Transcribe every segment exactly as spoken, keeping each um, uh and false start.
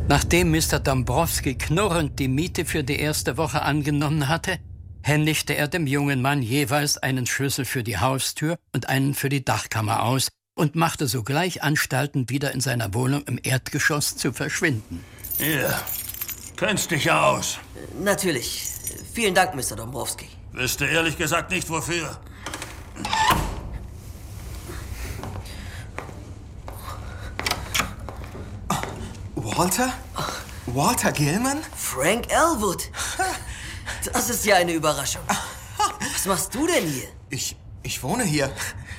Nachdem Mister Dombrowski knurrend die Miete für die erste Woche angenommen hatte, händigte er dem jungen Mann jeweils einen Schlüssel für die Haustür und einen für die Dachkammer aus und machte sogleich Anstalten, wieder in seiner Wohnung im Erdgeschoss zu verschwinden. Ja, kennst dich ja aus. Natürlich. Vielen Dank, Mister Dombrowski. Wüsste ehrlich gesagt nicht, wofür. Walter? Walter Gilman? Frank Elwood. Das ist ja eine Überraschung. Was machst du denn hier? Ich, ich wohne hier.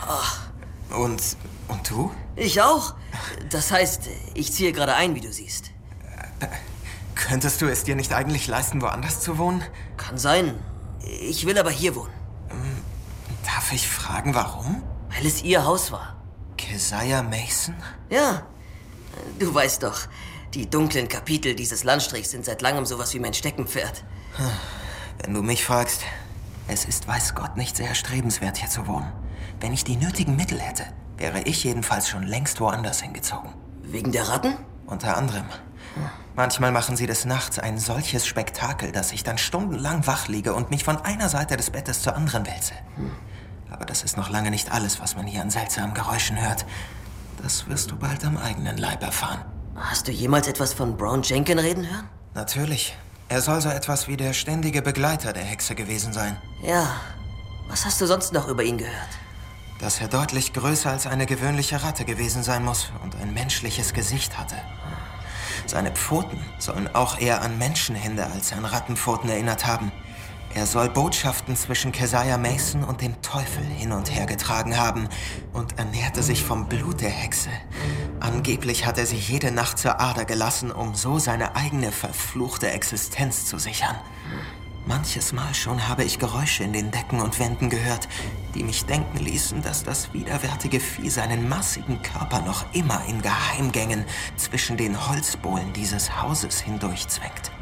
Und, und du? Ich auch. Das heißt, ich ziehe gerade ein, wie du siehst. Äh, könntest du es dir nicht eigentlich leisten, woanders zu wohnen? Kann sein. Ich will aber hier wohnen. Ähm, darf ich fragen, warum? Weil es ihr Haus war. Keziah Mason? Ja. Du weißt doch, die dunklen Kapitel dieses Landstrichs sind seit langem sowas wie mein Steckenpferd. Wenn du mich fragst, es ist, weiß Gott, nicht sehr erstrebenswert, hier zu wohnen. Wenn ich die nötigen Mittel hätte, wäre ich jedenfalls schon längst woanders hingezogen. Wegen der Ratten? Unter anderem. Manchmal machen sie des Nachts ein solches Spektakel, dass ich dann stundenlang wach liege und mich von einer Seite des Bettes zur anderen wälze. Aber das ist noch lange nicht alles, was man hier an seltsamen Geräuschen hört. Das wirst du bald am eigenen Leib erfahren. Hast du jemals etwas von Brown Jenkin reden hören? Natürlich. Er soll so etwas wie der ständige Begleiter der Hexe gewesen sein. Ja. Was hast du sonst noch über ihn gehört? Dass er deutlich größer als eine gewöhnliche Ratte gewesen sein muss und ein menschliches Gesicht hatte. Seine Pfoten sollen auch eher an Menschenhände als an Rattenpfoten erinnert haben. Er soll Botschaften zwischen Keziah Mason und dem Teufel hin und her getragen haben und ernährte sich vom Blut der Hexe. Angeblich hat er sie jede Nacht zur Ader gelassen, um so seine eigene verfluchte Existenz zu sichern. Manches Mal schon habe ich Geräusche in den Decken und Wänden gehört, die mich denken ließen, dass das widerwärtige Vieh seinen massigen Körper noch immer in Geheimgängen zwischen den Holzbohlen dieses Hauses hindurchzwängt.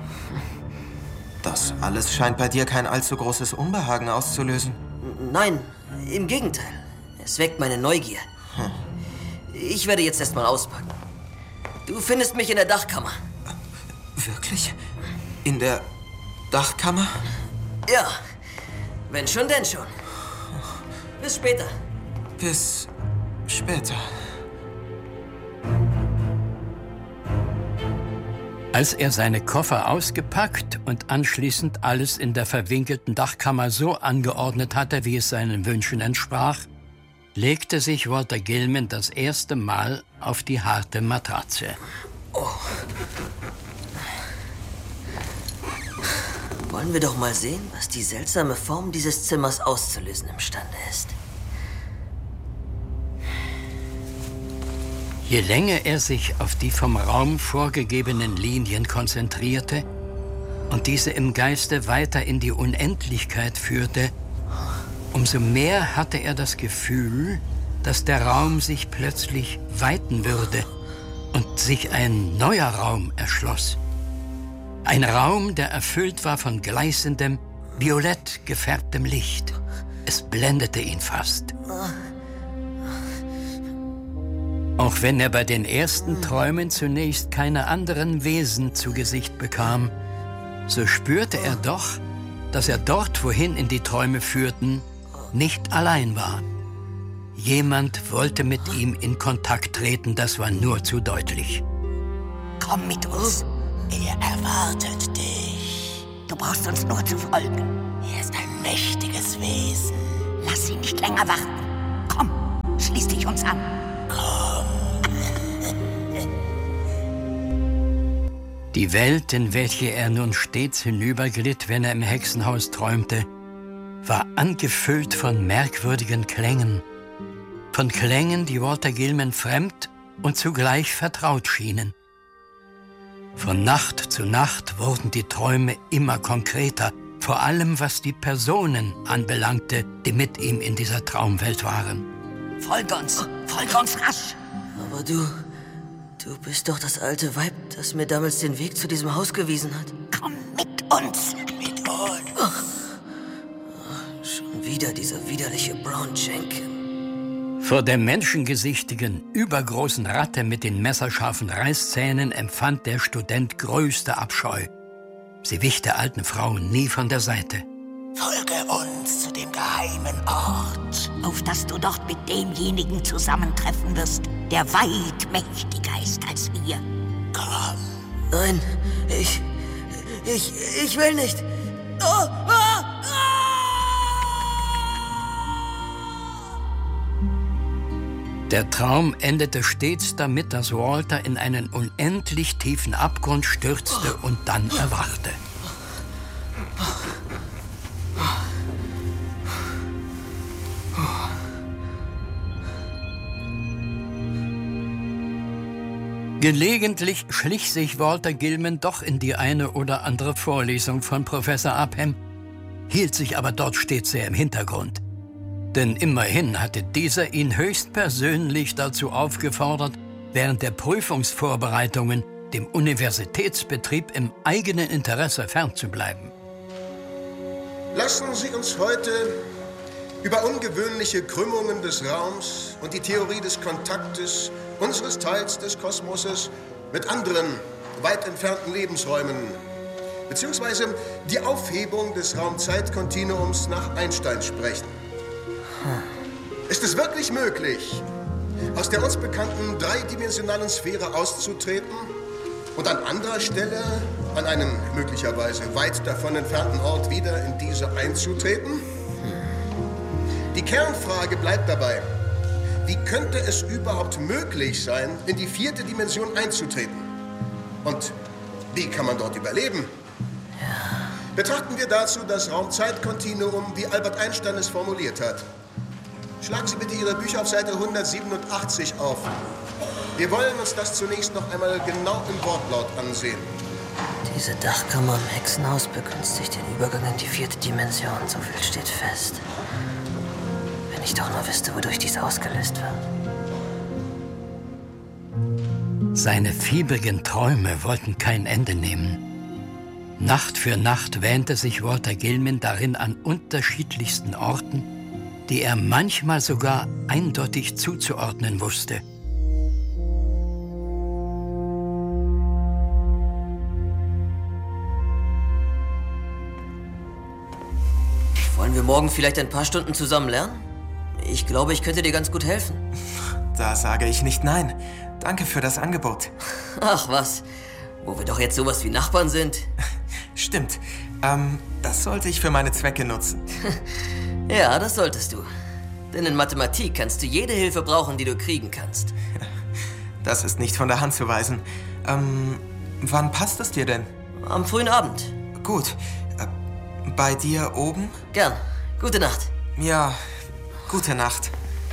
Das alles scheint bei dir kein allzu großes Unbehagen auszulösen. Nein, im Gegenteil. Es weckt meine Neugier. Hm. Ich werde jetzt erstmal auspacken. Du findest mich in der Dachkammer. Wirklich? In der Dachkammer? Ja. Wenn schon, denn schon. Bis später. Bis später. Als er seine Koffer ausgepackt und anschließend alles in der verwinkelten Dachkammer so angeordnet hatte, wie es seinen Wünschen entsprach, legte sich Walter Gilman das erste Mal auf die harte Matratze. Oh. Wollen wir doch mal sehen, was die seltsame Form dieses Zimmers auszulösen imstande ist. Je länger er sich auf die vom Raum vorgegebenen Linien konzentrierte und diese im Geiste weiter in die Unendlichkeit führte, umso mehr hatte er das Gefühl, dass der Raum sich plötzlich weiten würde und sich ein neuer Raum erschloss. Ein Raum, der erfüllt war von gleißendem, violett gefärbtem Licht. Es blendete ihn fast. Auch wenn er bei den ersten Träumen zunächst keine anderen Wesen zu Gesicht bekam, so spürte er doch, dass er dort, wohin ihn die Träume führten, nicht allein war. Jemand wollte mit ihm in Kontakt treten, das war nur zu deutlich. Komm mit uns. Er erwartet dich. Du brauchst uns nur zu folgen. Er ist ein mächtiges Wesen. Lass ihn nicht länger warten. Komm, schließ dich uns an. Komm. Die Welt, in welche er nun stets hinüberglitt, wenn er im Hexenhaus träumte, war angefüllt von merkwürdigen Klängen. Von Klängen, die Walter Gilman fremd und zugleich vertraut schienen. Von Nacht zu Nacht wurden die Träume immer konkreter, vor allem was die Personen anbelangte, die mit ihm in dieser Traumwelt waren. Folge uns, folge uns rasch. Aber du, du bist doch das alte Weib, das mir damals den Weg zu diesem Haus gewiesen hat. Komm mit uns. Mit uns. Ach. Schon wieder dieser widerliche Brown Jenkin. Vor der menschengesichtigen, übergroßen Ratte mit den messerscharfen Reißzähnen empfand der Student größte Abscheu. Sie wich der alten Frau nie von der Seite. Folge uns zu dem geheimen Ort, auf das du dort mit demjenigen zusammentreffen wirst, der weit mächtiger ist als wir. Komm. Nein, ich... ich... ich will nicht. Oh, ah, ah! Der Traum endete stets damit, dass Walter in einen unendlich tiefen Abgrund stürzte und dann erwachte. Gelegentlich schlich sich Walter Gilman doch in die eine oder andere Vorlesung von Professor Upham, hielt sich aber dort stets sehr im Hintergrund. Denn immerhin hatte dieser ihn höchstpersönlich dazu aufgefordert, während der Prüfungsvorbereitungen dem Universitätsbetrieb im eigenen Interesse fernzubleiben. Lassen Sie uns heute über ungewöhnliche Krümmungen des Raums und die Theorie des Kontaktes unseres Teils des Kosmoses mit anderen, weit entfernten Lebensräumen, beziehungsweise die Aufhebung des Raum-Zeit-Kontinuums nach Einstein sprechen. Ist es wirklich möglich, aus der uns bekannten dreidimensionalen Sphäre auszutreten und an anderer Stelle, an einem möglicherweise weit davon entfernten Ort wieder in diese einzutreten? Die Kernfrage bleibt dabei: Wie könnte es überhaupt möglich sein, in die vierte Dimension einzutreten? Und wie kann man dort überleben? Betrachten wir dazu das Raum-Zeit-Kontinuum, wie Albert Einstein es formuliert hat. Schlagen Sie bitte Ihre Bücher auf Seite hundertsiebenundachtzig auf. Wir wollen uns das zunächst noch einmal genau im Wortlaut ansehen. Diese Dachkammer im Hexenhaus begünstigt den Übergang in die vierte Dimension, so viel steht fest. Wenn ich doch nur wüsste, wodurch dies ausgelöst wird. Seine fiebrigen Träume wollten kein Ende nehmen. Nacht für Nacht wähnte sich Walter Gilman darin an unterschiedlichsten Orten, die er manchmal sogar eindeutig zuzuordnen wusste. Wollen wir morgen vielleicht ein paar Stunden zusammen lernen? Ich glaube, ich könnte dir ganz gut helfen. Da sage ich nicht nein. Danke für das Angebot. Ach was, wo wir doch jetzt sowas wie Nachbarn sind. Stimmt. Ähm, das sollte ich für meine Zwecke nutzen. Ja, das solltest du. Denn in Mathematik kannst du jede Hilfe brauchen, die du kriegen kannst. Das ist nicht von der Hand zu weisen. Ähm, wann passt es dir denn? Am frühen Abend. Gut. Äh, bei dir oben? Gern. Gute Nacht. Ja, gute Nacht.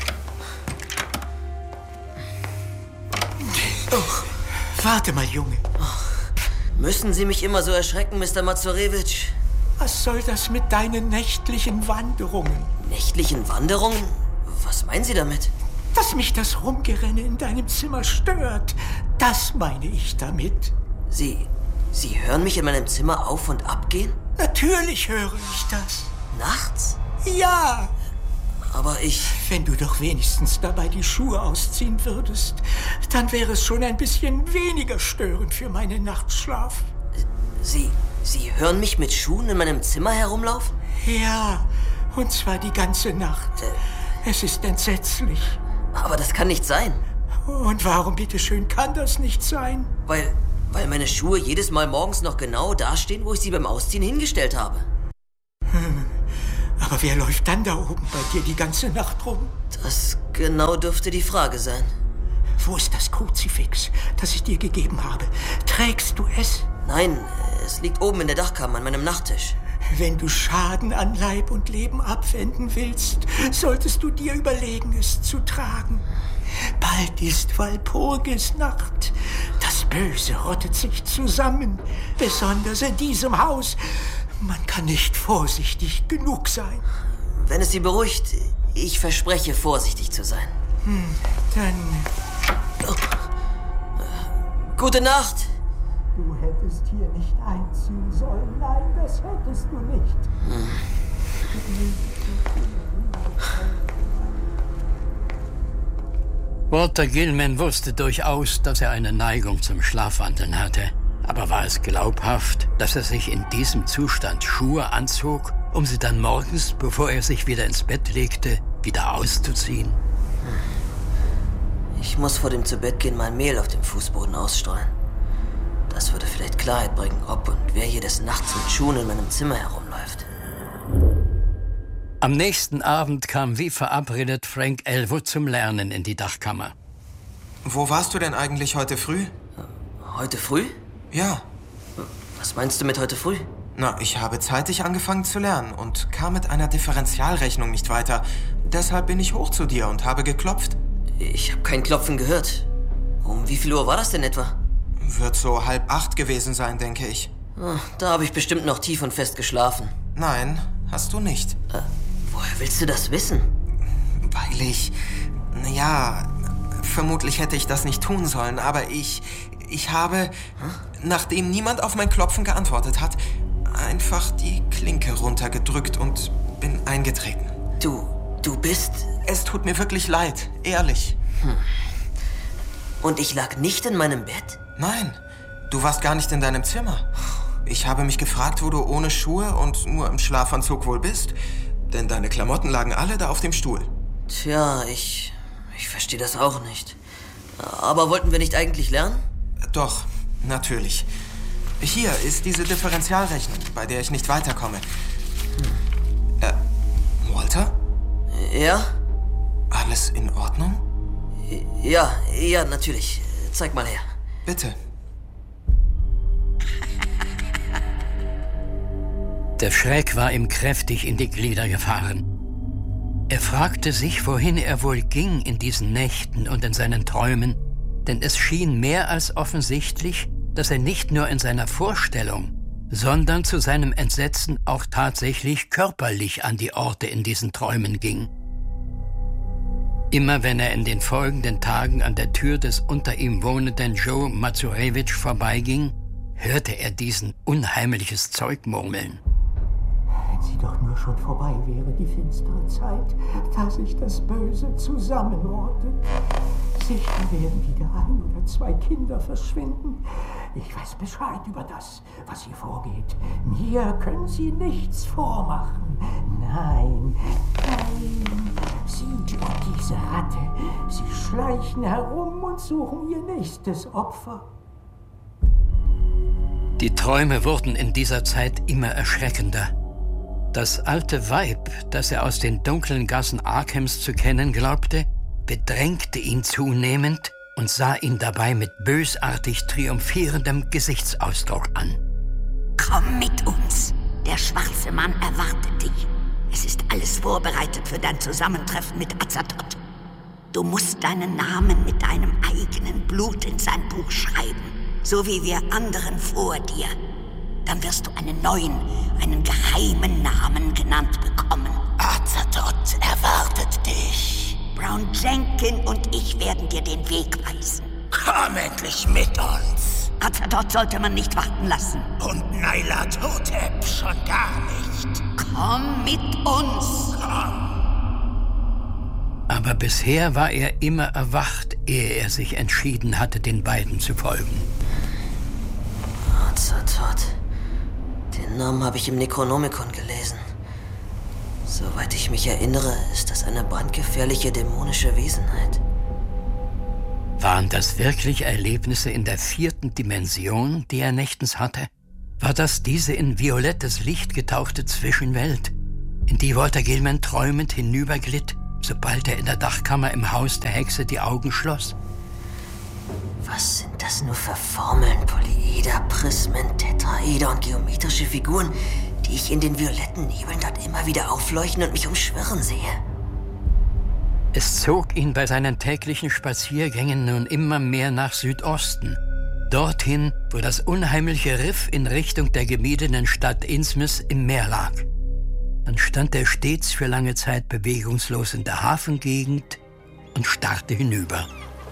Oh, warte mal, Junge. Oh, müssen Sie mich immer so erschrecken, Mister Mazurewitsch? Was soll das mit deinen nächtlichen Wanderungen? Nächtlichen Wanderungen? Was meinen Sie damit? Dass mich das Rumgerenne in deinem Zimmer stört. Das meine ich damit. Sie... Sie hören mich in meinem Zimmer auf- und abgehen? Natürlich höre ich das. Nachts? Ja. Aber ich... Wenn du doch wenigstens dabei die Schuhe ausziehen würdest, dann wäre es schon ein bisschen weniger störend für meinen Nachtschlaf. Sie... Sie hören mich mit Schuhen in meinem Zimmer herumlaufen? Ja, und zwar die ganze Nacht. Äh, es ist entsetzlich. Aber das kann nicht sein. Und warum, bitteschön, kann das nicht sein? Weil, weil meine Schuhe jedes Mal morgens noch genau dastehen, wo ich sie beim Ausziehen hingestellt habe. Hm. Aber wer läuft dann da oben bei dir die ganze Nacht rum? Das genau dürfte die Frage sein. Wo ist das Kruzifix, das ich dir gegeben habe? Trägst du es? Nein, es liegt oben in der Dachkammer an meinem Nachttisch. Wenn du Schaden an Leib und Leben abwenden willst, solltest du dir überlegen, es zu tragen. Bald ist Walpurgisnacht. Das Böse rottet sich zusammen, besonders in diesem Haus. Man kann nicht vorsichtig genug sein. Wenn es Sie beruhigt, ich verspreche, vorsichtig zu sein. Hm, dann... Oh. Gute Nacht! Du hättest hier nicht einziehen sollen. Nein, das hättest du nicht. Hm. Walter Gilman wusste durchaus, dass er eine Neigung zum Schlafwandeln hatte. Aber war es glaubhaft, dass er sich in diesem Zustand Schuhe anzog, um sie dann morgens, bevor er sich wieder ins Bett legte, wieder auszuziehen? Ich muss vor dem Zubettgehen mein Mehl auf dem Fußboden ausstreuen. Das würde vielleicht Klarheit bringen, ob und wer hier des Nachts mit Schuhen in meinem Zimmer herumläuft. Am nächsten Abend kam wie verabredet Frank Elwood zum Lernen in die Dachkammer. Wo warst du denn eigentlich heute früh? Heute früh? Ja. Was meinst du mit heute früh? Na, ich habe zeitig angefangen zu lernen und kam mit einer Differentialrechnung nicht weiter. Deshalb bin ich hoch zu dir und habe geklopft. Ich habe kein Klopfen gehört. Um wie viel Uhr war das denn etwa? Wird so halb acht gewesen sein, denke ich. Ah, da habe ich bestimmt noch tief und fest geschlafen. Nein, hast du nicht. Äh, woher willst du das wissen? Weil ich... Ja, vermutlich hätte ich das nicht tun sollen, aber ich... Ich habe, hm? nachdem niemand auf mein Klopfen geantwortet hat, einfach die Klinke runtergedrückt und bin eingetreten. Du... du bist... Es tut mir wirklich leid, ehrlich. Hm. Und ich lag nicht in meinem Bett? Nein, du warst gar nicht in deinem Zimmer. Ich habe mich gefragt, wo du ohne Schuhe und nur im Schlafanzug wohl bist. Denn deine Klamotten lagen alle da auf dem Stuhl. Tja, ich... ich verstehe das auch nicht. Aber wollten wir nicht eigentlich lernen? Doch, natürlich. Hier ist diese Differentialrechnung, bei der ich nicht weiterkomme. Hm. Äh, Walter? Ja? Alles in Ordnung? Ja, ja, natürlich. Zeig mal her. Bitte. Der Schreck war ihm kräftig in die Glieder gefahren. Er fragte sich, wohin er wohl ging in diesen Nächten und in seinen Träumen, denn es schien mehr als offensichtlich, dass er nicht nur in seiner Vorstellung, sondern zu seinem Entsetzen auch tatsächlich körperlich an die Orte in diesen Träumen ging. Immer wenn er in den folgenden Tagen an der Tür des unter ihm wohnenden Joe Mazurewitsch vorbeiging, hörte er diesen unheimliches Zeug murmeln. Wenn sie doch nur schon vorbei wäre, die finstere Zeit, da sich das Böse zusammenrottet. Sicher werden wieder ein oder zwei Kinder verschwinden. Ich weiß Bescheid über das, was hier vorgeht. Mir können Sie nichts vormachen. Nein, nein. Sie und diese Ratte, sie schleichen herum und suchen ihr nächstes Opfer. Die Träume wurden in dieser Zeit immer erschreckender. Das alte Weib, das er aus den dunklen Gassen Arkhams zu kennen glaubte, bedrängte ihn zunehmend und sah ihn dabei mit bösartig triumphierendem Gesichtsausdruck an. Komm mit uns. Der schwarze Mann erwartet dich. Es ist alles vorbereitet für dein Zusammentreffen mit Azathoth. Du musst deinen Namen mit deinem eigenen Blut in sein Buch schreiben, so wie wir anderen vor dir. Dann wirst du einen neuen, einen geheimen Namen genannt bekommen. Azathoth erwartet dich. Brown Jenkin und ich werden dir den Weg weisen. Komm endlich mit uns. Azathoth sollte man nicht warten lassen. Und Nyarlathotep schon gar nicht. Komm mit uns. Komm. Aber bisher war er immer erwacht, ehe er sich entschieden hatte, den beiden zu folgen. Azathoth. Den Namen habe ich im Necronomicon gelesen. Soweit ich mich erinnere, ist das eine brandgefährliche dämonische Wesenheit. Waren das wirklich Erlebnisse in der vierten Dimension, die er nächtens hatte? War das diese in violettes Licht getauchte Zwischenwelt, in die Walter Gilman träumend hinüberglitt, sobald er in der Dachkammer im Haus der Hexe die Augen schloss? Was sind das nur für Formeln, Polyeder, Prismen, Tetraeder und geometrische Figuren, die ich in den violetten Nebeln dort immer wieder aufleuchten und mich umschwirren sehe? Es zog ihn bei seinen täglichen Spaziergängen nun immer mehr nach Südosten, dorthin, wo das unheimliche Riff in Richtung der gemiedenen Stadt Innsmouth im Meer lag. Dann stand er stets für lange Zeit bewegungslos in der Hafengegend und starrte hinüber.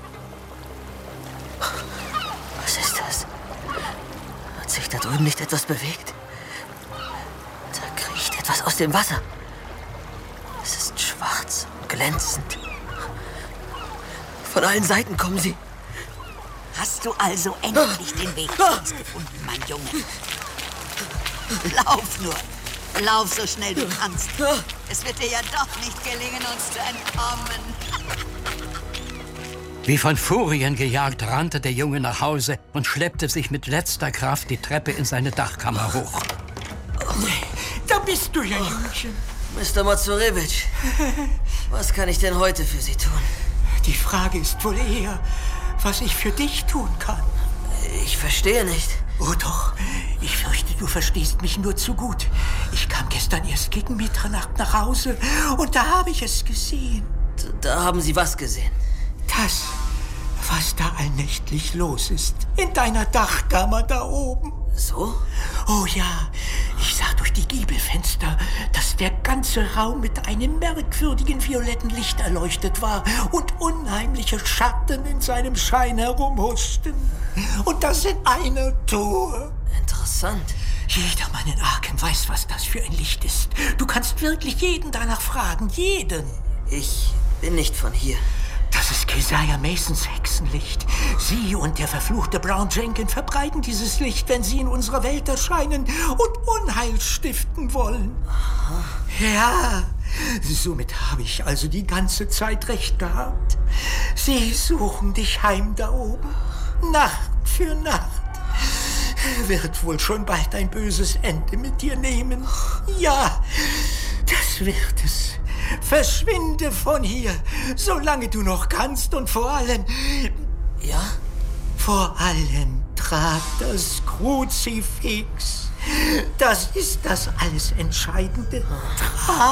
Was ist das? Hat sich da drüben nicht etwas bewegt? Da kriecht etwas aus dem Wasser. Es ist schwarz und glänzend. Von allen Seiten kommen sie. Hast du also endlich den Weg zu uns gefunden, mein Junge? Lauf nur. Lauf so schnell du kannst. Es wird dir ja doch nicht gelingen, uns zu entkommen. Wie von Furien gejagt, rannte der Junge nach Hause und schleppte sich mit letzter Kraft die Treppe in seine Dachkammer hoch. Da bist du ja, Jungchen. Mister Mazurewitsch, was kann ich denn heute für Sie tun? Die Frage ist wohl eher, was ich für dich tun kann. Ich verstehe nicht. Oh doch, ich fürchte, du verstehst mich nur zu gut. Ich kam gestern erst gegen Mitternacht nach Hause und da habe ich es gesehen. D- Da haben Sie was gesehen? Das, was da allnächtlich los ist, in deiner Dachkammer da oben. So? Oh ja, ich sah durch die Giebelfenster, dass der ganze Raum mit einem merkwürdigen violetten Licht erleuchtet war und unheimliche Schatten in seinem Schein herumhuschten. Und das in einer Tour. Interessant. Jedermann in Arkham weiß, was das für ein Licht ist. Du kannst wirklich jeden danach fragen, jeden. Ich bin nicht von hier. Das ist Keziah Masons Hexenlicht. Sie und der verfluchte Brown Jenkins verbreiten dieses Licht, wenn sie in unserer Welt erscheinen und Unheil stiften wollen. Aha. Ja, somit habe ich also die ganze Zeit recht gehabt. Sie suchen dich heim da oben, Nacht für Nacht. Wird wohl schon bald ein böses Ende mit dir nehmen. Ja, das wird es. Verschwinde von hier, solange du noch kannst und vor allem... Ja? Vor allem trag das Kruzifix. Das ist das alles Entscheidende. Trag